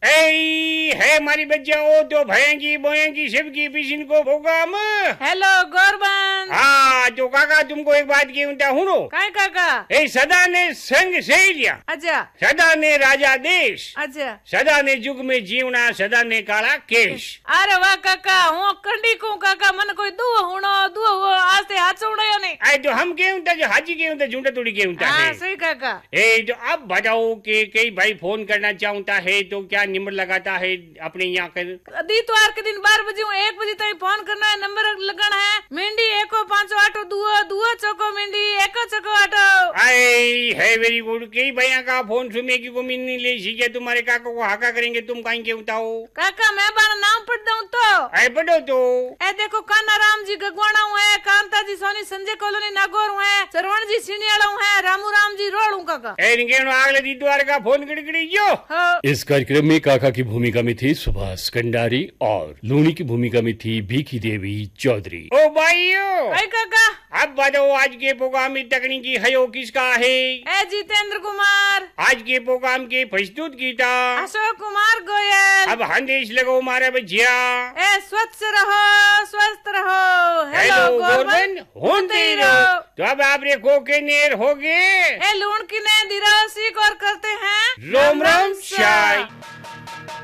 है हमारी बच्चाओं तो भयंगी बोएंगी सबकी पिछन को प्रोग्राम। हेलो गौरबन। हाँ तो काका तुमको एक बात की हुनो काय काका? ए सदा ने संग सहेलिया, अच्छा सदा ने राजा देश, अच्छा सदा ने जुग में जीवना, सदा ने काला केश। अरे वाह काका, हूँ कंडी को काका मन कोई दुआ हुनो दुआ हुआ आज से हाथ उड़ायो नहीं। आई तो हम के जो हाजी के झूठा थोड़ी के हाँ सही काका। तो अब बताओ कि कई भाई फोन करना चाहता है तो क्या नंबर लगाता है अपने यहाँ कर? दितवार के दिन 12 बजे 1 बजे तक फोन करना है, नंबर लगाना है मिंडी 1582 दुआ दुआ चौको मिंडी 1 चौको 8। आई है वेरी गुड। कई भैया का फोन सुने की को मिलनी ले सीखे तुम्हारे काका को हाका करेंगे तुम कहीं के बताओ काका। मैं बारा नाम पढ़ दूं तो आई पढ़ो तो ए देखो कान्हा राम जी गगवाणा है, कांता जी सोनी संजय कॉलोनी नागौर है, सरवण जी सिनियाड़ा है, रामू राम जी रोड काका। अगले दितवार का फोन कड़ी जो। इस कार्यक्रम में काका की भूमिका में थे सुभाष कंडारी और लूनी की भूमिका में थी भीखी देवी चौधरी। ओ भाइयों काका अब बताओ आज के प्रोग्राम में तकनीकी हयो किसका है? ए जितेंद्र कुमार। आज के प्रोग्राम के प्रस्तुत कीता अशोक कुमार गोयल। अब संदेश लगो मारा बच्चिया। ए स्वच्छ रहो स्वस्थ रहो। हेलो गवर्नमेंट होते रहो। तो अब आप रेखो के नेर हो गए ए लूण की ने दिरा सीख और करते हैं रोम रोम शाय।